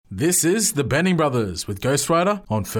This is the Benning Brothers with Ghost Rider on